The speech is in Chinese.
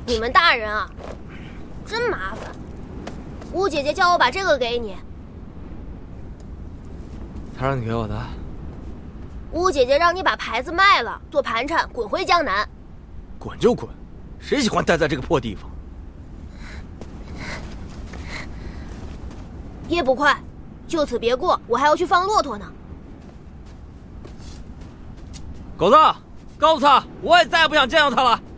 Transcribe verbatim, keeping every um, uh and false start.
你们大人啊，真麻烦。吴姐姐叫我把这个给你。 她让你给我的？ 吴姐姐让你把牌子卖了，做盘缠，滚回江南。 滚就滚，谁喜欢待在这个破地方？ 夜不快，就此别过，我还要去放骆驼呢。 狗子，告诉他，我也再也不想见到他了。